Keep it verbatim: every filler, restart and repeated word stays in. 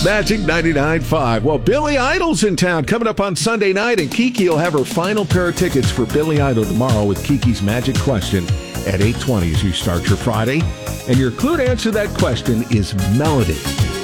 Magic ninety-nine point five. Well, Billy Idol's in town coming up on Sunday night, and Kiki will have her final pair of tickets for Billy Idol tomorrow with Kiki's Magic Question at eight twenty as you start your Friday. And your clue to answer that question is melody.